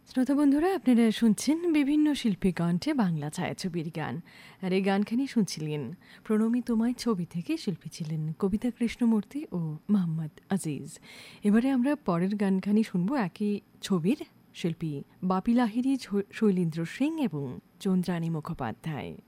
শ্রোতা বন্ধুরা, আপনারা শুনছেন বিভিন্ন শিল্পী কণ্ঠে বাংলা ছায়াছবির গান। আর এই গানখানি শুনছিলেন প্রণমী তোমায় ছবি থেকে। শিল্পী ছিলেন কবিতা কৃষ্ণমূর্তি ও মোহাম্মদ আজিজ। এবারে আমরা পরের গানখানি শুনবো একই ছবির শিল্পী বাপি লাহিড়ী, শৈলেন্দ্র সিং এবং চন্দ্রাণী মুখোপাধ্যায়।